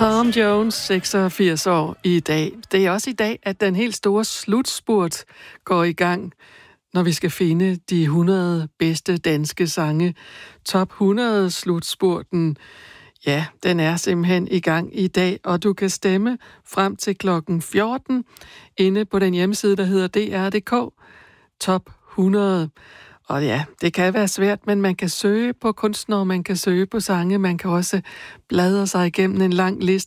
Tom Jones, 86 år i dag. Det er også i dag, at den helt store slutspurt går i gang, når vi skal finde de 100 bedste danske sange. Top 100 slutspurten, ja, den er simpelthen i gang i dag, og du kan stemme frem til klokken 14 inde på den hjemmeside, der hedder dr.dk. Top 100. Og ja, det kan være svært, men man kan søge på kunstnere, man kan søge på sange, man kan også bladre sig igennem en lang liste